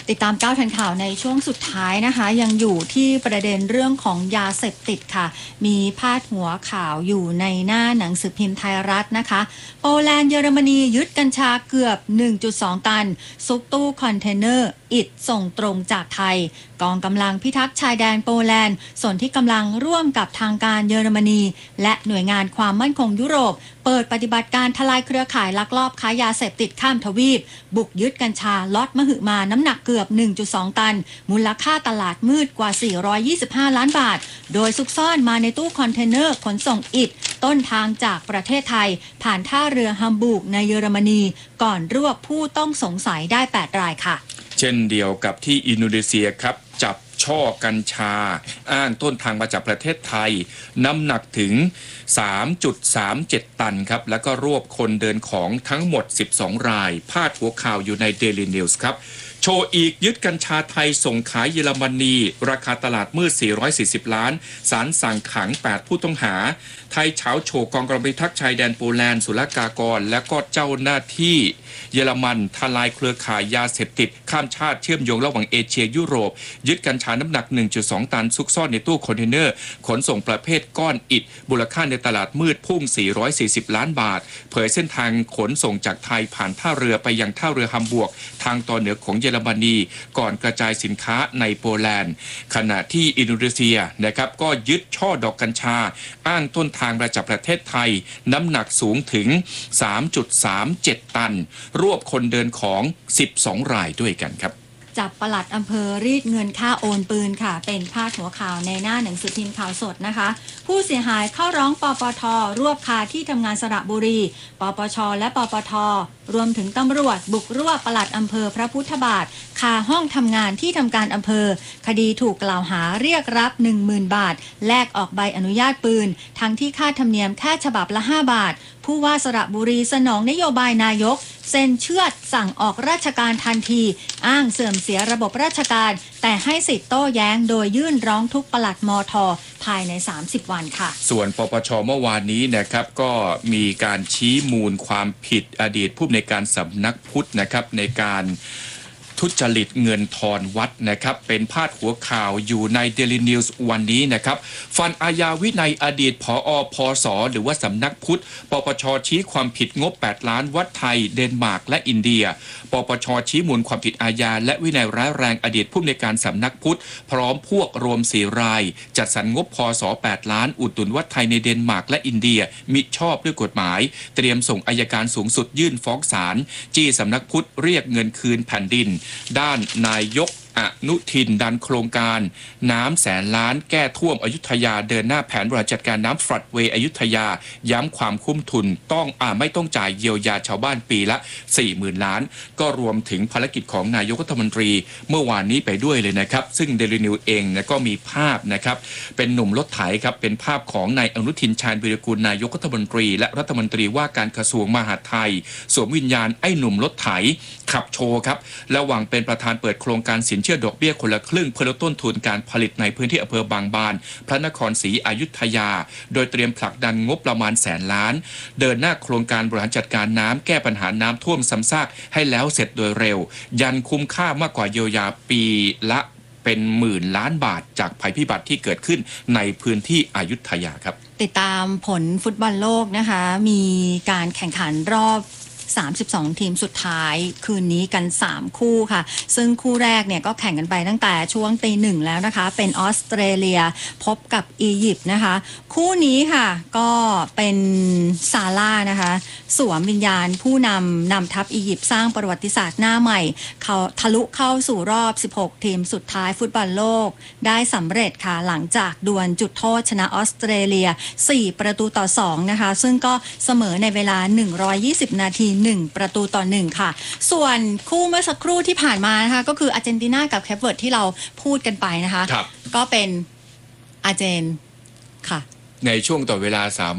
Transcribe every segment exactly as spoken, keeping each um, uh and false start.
ติดตามก้าวทันข่าวในช่วงสุดท้ายนะคะยังอยู่ที่ประเด็นเรื่องของยาเสพติดค่ะมีพาดหัวข่าวอยู่ในหน้าหนังสือพิมพ์ไทยรัฐนะคะโปแลนด์เยอรมนียึดกัญชาเกือบ หนึ่งจุดสอง ตันซุกตู้คอนเทนเนอร์อิฐส่งตรงจากไทยกองกำลังพิทักษ์ชายแดนโปแลนด์ส่วนที่กำลังร่วมกับทางการเยอรมนีและหน่วยงานความมั่นคงยุโรปเปิดปฏิบัติการทลายเครือข่ายลักลอบค้ายาเสพติดข้ามทวีปบุกยึดกัญชาล็อตมหึมาน้ำหนักเกือบ หนึ่งจุดสอง ตันมูลค่าตลาดมืดกว่าสี่ร้อยยี่สิบห้าล้านบาทโดยซุกซ่อนมาในตู้คอนเทนเนอร์ขนส่งอิฐต้นทางจากประเทศไทยผ่านท่าเรือฮัมบูร์กในเยอรมนีก่อนรวบผู้ต้องสงสัยได้แปดรายค่ะเช่นเดียวกับที่อินโดนีเซียครับจับช่อกัญชาอ้างต้นทางมาจากประเทศไทยน้ำหนักถึง สามจุดสามเจ็ด ตันครับแล้วก็รวบคนเดินของทั้งหมดสิบสองรายพาดหัวข่าวอยู่ใน Daily News ครับโชว์อีกยึดกัญชาไทยส่งขายเยอรมนีราคาตลาดมืดสี่ร้อยสี่สิบล้านศาลสั่งขังแปดผู้ต้องหาไทยเฉาโฉกองกำลังพิทักษ์ชายแดนโปแลนด์ศุลกากรและก็เจ้าหน้าที่เยอรมันทลายเครือข่ายยาเสพติดข้ามชาติเชื่อมโยงระหว่างเอเชียยุโรปยึดกัญชาน้ำหนัก หนึ่งจุดสอง ตันซุกซ่อนในตู้คอนเทนเนอร์ขนส่งประเภทก้อนอิฐมูลค่าในตลาดมืดพุ่งสี่ร้อยสี่สิบล้านบาทเผยเส้นทางขนส่งจากไทยผ่านท่าเรือไปยังท่าเรือฮัมบูร์กทางตอนเหนือของเยอรมนีก่อนกระจายสินค้าในโปแลนด์ขณะที่อินโดนีเซียนะครับก็ยึดช่อดอกกัญชาอ้างต้นทางมาจากประเทศไทยน้ำหนักสูงถึง สามจุดสามเจ็ด ตันรวบคนเดินของสิบสองรายด้วยกันครับจับปลัดอำเภอรีดเงินค่าโอนปืนค่ะเป็นพาดหัวข่าวในหน้าหนังสือพิมพ์ข่าวสดนะคะผู้เสียหายเข้าร้องปปท.รวบคาที่ทำงานสระบุรีปปช.และปปท.รวมถึงตำรวจบุกรวบปลัดอำเภอพระพุทธบาทคาห้องทำงานที่ทำการอำเภอคดีถูกกล่าวหาเรียกรับ หนึ่งหมื่น บาทแลกออกใบอนุญาตปืนทั้งที่ค่าธรรมเนียมแค่ฉบับละห้าบาทผู้ว่าสระบุรีสนองนโยบายนายกเซ็นเชือดสั่งออกราชการทันทีอ้างเสื่อมเสียระบบราชการแต่ให้สิทธิ์โต้แย้งโดยยื่นร้องทุกข์ปลัดมท.ภายในสามสิบวันค่ะส่วนปปช.เมื่อวานนี้นะครับก็มีการชี้มูลความผิดอดีตผู้อำนวยการสำนักพุทธนะครับในการทุจริตเงินทอนวัดนะครับเป็นพาดหัวข่าวอยู่ใน Daily News วันนี้นะครับฟันอาญาวินัยอดีตผอ.พส.หรือว่าสำนักพุทธปปช.ชี้ความผิดงบแปดล้านวัดไทยเดนมาร์กและอินเดียปปช.ชี้มูลความผิดอาญาและวินัยร้ายแรงอดีตผู้อำนวยการสำนักพุทธพร้อมพวกรวมสี่รายจัดสรรงบพส.แปดล้านอุดหนุนวัดไทยในเดนมาร์กและอินเดียมิชอบด้วยกฎหมายเตรียมส่งอัยการสูงสุดยื่นฟ้องศาลจี้สำนักพุทธเรียกเงินคืนแผ่นดินด้านนายกอนุทินดันโครงการน้ำแสนล้านแก้ท่วมอยุธยาเดินหน้าแผนบริหารจัดการน้ำฟลัดเวย์อยุธยาย้ำความคุ้มทุนต้องอ่าไม่ต้องจ่ายเยียวยาชาวบ้านปีละ สี่หมื่น ล้านก็รวมถึงภารกิจของนายกรัฐมนตรีเมื่อวานนี้ไปด้วยเลยนะครับซึ่งเดลินิวเองนะก็มีภาพนะครับเป็นหนุ่มรถไถครับเป็นภาพของนายอนุทินชาญวีรกูลนายกรัฐมนตรีและรัฐมนตรีว่าการกระทรวงมหาดไทยสวมวิญญาณไอ้หนุ่มรถไถขับโชว์ครับระหว่างเป็นประธานเปิดโครงการสินเชื่อดอกเบี้ยคนละครึ่งเพื่อลดต้นทุนการผลิตในพื้นที่อำเภอบางบานพระนครศรีอยุธยาโดยเตรียมผลักดันงบประมาณแสนล้านเดินหน้าโครงการบริหารจัดการน้ำแก้ปัญหาน้ำท่วมซ้ำซากให้แล้วเสร็จโดยเร็วยันคุ้มค่ามากกว่าเยียวยาปีละเป็นหมื่นล้านบาทจากภัยพิบัติที่เกิดขึ้นในพื้นที่อยุธยาครับติดตามผลฟุตบอลโลกนะคะมีการแข่งขันรอบสามสิบสองทีมสุดท้ายคืนนี้กันสามคู่ค่ะซึ่งคู่แรกเนี่ยก็แข่งกันไปตั้งแต่ช่วงตีหนึ่งแล้วนะคะเป็นออสเตรเลียพบกับอียิปต์นะคะคู่นี้ค่ะก็เป็นซาร่านะคะสวมวิญญาณผู้นำนำทัพอียิปต์สร้างประวัติศาสตร์หน้าใหม่เขาทะลุเข้าสู่รอบสิบหกทีมสุดท้ายฟุตบอลโลกได้สำเร็จค่ะหลังจากดวลจุดโทษชนะออสเตรเลียสี่ประตูต่อสองนะคะซึ่งก็เสมอในเวลาหนึ่งร้อยยี่สิบนาทีหนึ่งประตูต่อหนึ่งค่ะส่วนคู่เมื่อสักครู่ที่ผ่านมานะคะก็คืออาร์เจนตินากับแคปเวิร์ดที่เราพูดกันไปนะคะก็เป็นอาร์เจนค่ะในช่วงต่อเวลาสามารถ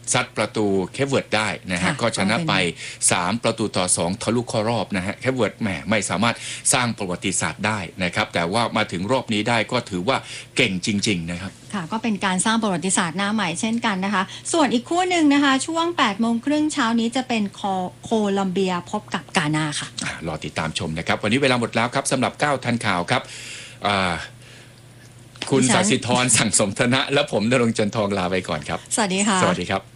ซัดประตูเคปเวิร์ดได้นะฮะก็ชนะไปสามประตูต่อสองทะลุเข้ารอบนะฮะเคปเวิร์ดแหมไม่สามารถสร้างประวัติศาสตร์ได้นะครับแต่ว่ามาถึงรอบนี้ได้ก็ถือว่าเก่งจริงๆนะครับค่ะก็เป็นการสร้างประวัติศาสตร์หน้าใหม่เช่นกันนะคะส่วนอีกคู่หนึ่งนะคะช่วงแปดโมงครึ่งเช้านี้จะเป็นโคลัมเบียพบกับกานาค่ะรอติดตามชมนะครับวันนี้เวลาหมดแล้วครับสำหรับเก้าทันข่าวครับคุณศักดิ์สิทธิ์ธรสั่งสมธนะและผมณรงค์จันทองลาไปก่อนครับสวัสดีค่ะสวัสดีครับ